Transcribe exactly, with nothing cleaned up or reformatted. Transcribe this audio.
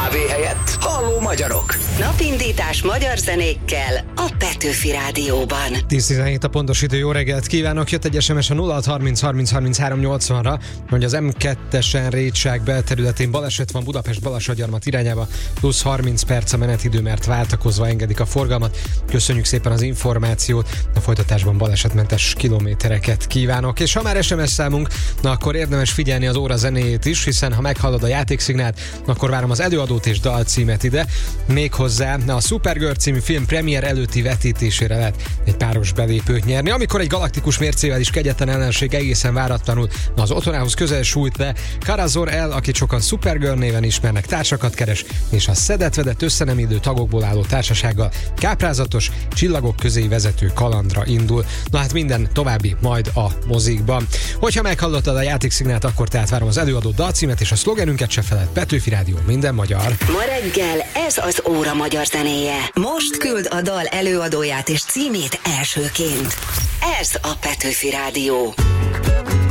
kávé helyett halló magyarok. Napindítás magyar zenékkel a Petőfi Rádióban. tíz tizenhét a pontos idő, jó reggelt kívánok! Jött egy es em es a nulla hat harminc harminc harminchárom nyolcvanra, hogy az em kettesen Rétság belterületén baleset van Budapest Balassagyarmat irányába, plusz harminc perc a menetidő, mert váltakozva engedik a forgalmat. Köszönjük szépen az információt, a folytatásban balesetmentes kilométereket kívánok. És ha már es em es számunk, na akkor érdemes figyelni az óra zenéjét is, hiszen ha meghallod a játékszignált, akkor várom az előadót és dalcímet ide. Méghozzá a Supergirl című film premier előtti vetítésére lehet egy páros belépőt nyerni. Amikor egy galaktikus mércével is kegyetlen ellenség egészen váratlanul az otthonához közel sújt le, Kara Zor-El, akit sokan Supergirl néven ismernek, társakat keres, és a szedett-vedett összenemidő tagokból álló társasággal káprázatos, csillagok közé vezető kalandra indul. Na hát minden további majd a mozikban. Hogyha meghallottad a játékszignált, akkor tehát várom az előadó dalcímet és a szlogenünket se feled. Petőfi Rádió, minden magyar. Ma reggel ez az óra magyar zenéje. Most küld a dal előadóját és címét elsőként. Ez a Petőfi Rádió.